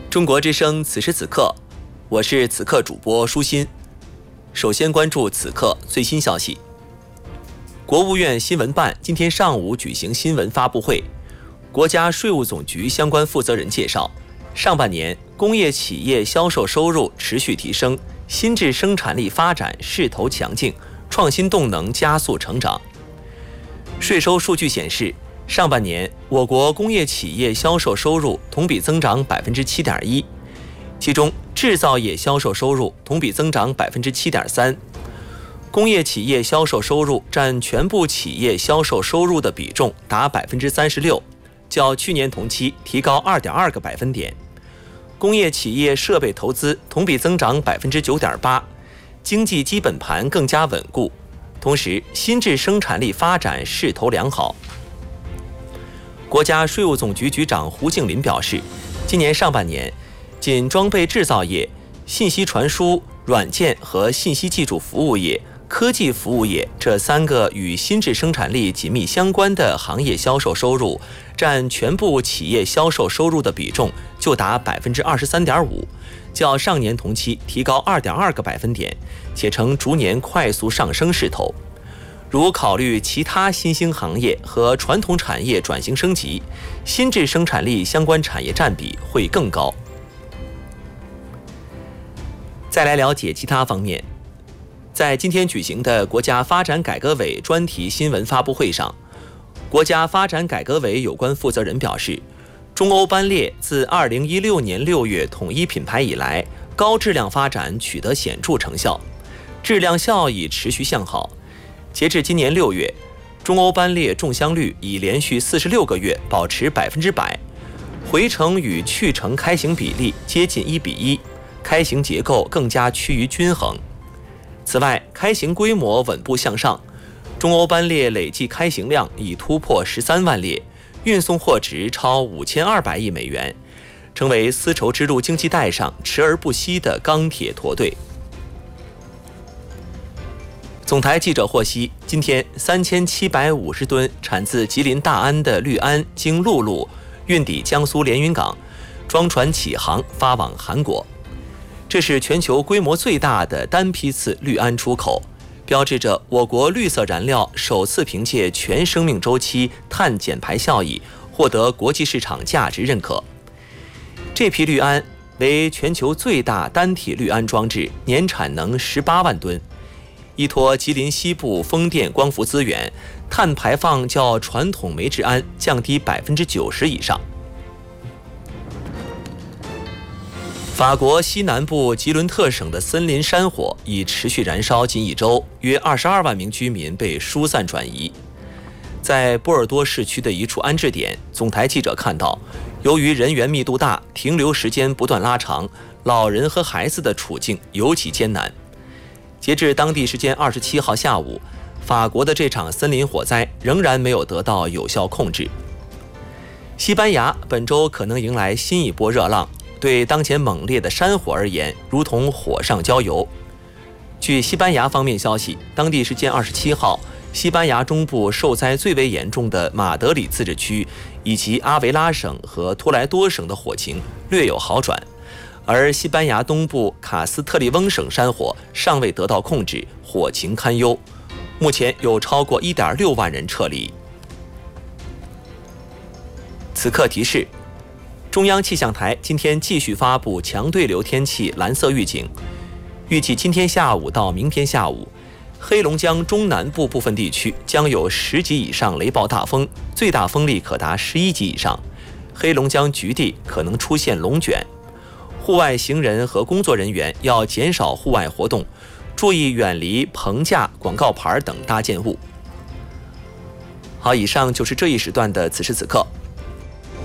中国之声此时此刻，我是此刻主播舒心。首先关注此刻最新消息。国务院新闻办今天上午举行新闻发布会，国家税务总局相关负责人介绍，上半年工业企业销售收入持续提升，新质生产力发展势头强劲，创新动能加速成长。税收数据显示，上半年我国工业企业销售收入同比增长 7.1%， 其中制造业销售收入同比增长 7.3%， 工业企业销售收入占全部企业销售收入的比重达 36%， 较去年同期提高 2.2个百分点。工业企业设备投资同比增长 9.8%， 经济基本盘更加稳固，同时新质生产力发展势头良好。国家税务总局局长胡静林表示，今年上半年，仅装备制造业、信息传输、软件和信息技术服务业、科技服务业这3个与新质生产力紧密相关的行业销售收入占全部企业销售收入的比重就达 23.5%， 较上年同期提高 2.2个百分点，且呈逐年快速上升势头。如考虑其他新兴行业和传统产业转型升级，新质生产力相关产业占比会更高。再来了解其他方面，在今天举行的国家发展改革委专题新闻发布会上，国家发展改革委有关负责人表示，中欧班列自2016年6月统一品牌以来，高质量发展取得显著成效，质量效益持续向好。截至今年6月，中欧班列中箱率已连续46个月保持100%，回程与去程开行比例接近1:1，开行结构更加趋于均衡。此外，开行规模稳步向上，中欧班列累计开行量已突破13万列，运送货值超5200亿美元，成为丝绸之路经济带上驰而不息的钢铁驼队。总台记者获悉，今天3750吨产自吉林大安的氯胺经陆路运抵江苏连云港，装船起航发往韩国。这是全球规模最大的单批次氯胺出口，标志着我国绿色燃料首次凭借全生命周期碳减排效益获得国际市场价值认可。这批氯胺为全球最大单体氯胺装置，年产能18万吨。依托吉林西部风电光伏资源，碳排放较传统煤制胺降低 90% 以上。法国西南部吉伦特省的森林山火已持续燃烧近1周，约22万名居民被疏散转移。在波尔多市区的一处安置点，总台记者看到，由于人员密度大，停留时间不断拉长，老人和孩子的处境尤其艰难。截至当地时间27号下午，法国的这场森林火灾仍然没有得到有效控制。西班牙本周可能迎来新一波热浪，对当前猛烈的山火而言，如同火上浇油。据西班牙方面消息，当地时间27号，西班牙中部受灾最为严重的马德里自治区以及阿维拉省和托莱多省的火情略有好转，而西班牙东部卡斯特利翁省山火尚未得到控制，火情堪忧，目前有超过 1.6 万人撤离。此刻提示，中央气象台今天继续发布强对流天气蓝色预警，预计今天下午到明天下午，黑龙江中南部部分地区将有10级以上雷暴大风，最大风力可达11级以上，黑龙江局地可能出现龙卷。户外行人和工作人员要减少户外活动，注意远离棚架、广告牌等搭建物。好，以上就是这一时段的此时此刻，